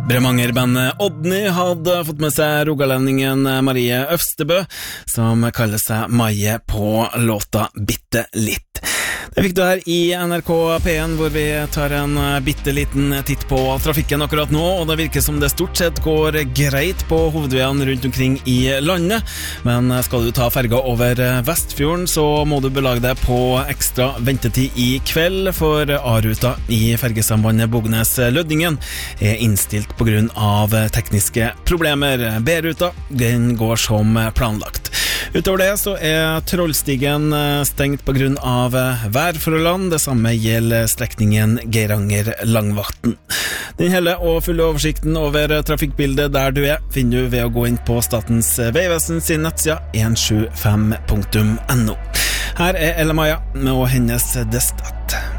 Bremanger-bandet Odny hadde fått med seg rogalendingen Marie Øvstebø, som kaller seg Maie på låta Bitte litt. Det fikk du her i NRK P1, hvor vi tar en bitte liten titt på trafikken akkurat nå, og det virker som det stort sett går greit på hovedveiene rundt omkring i landet. Men skal du ta ferga over Vestfjorden, så må du belage deg på ekstra ventetid i kveld, for A-ruta i fergesambandet Bognes-Lødingen er innstilt på grunn av tekniske problemer. B-ruta, den går som planlagt. Utover det så er Trollstigen stengt på grunn av værforholdene. Det samme gjelder strekningen Geiranger-Langvatn. Den hele og fulle oversikten over trafikkbildet der du er, finner du ved å gå inn på Statens Vegvesen sin nettsida 175.no. Her er Ella Maja med hennes Destat.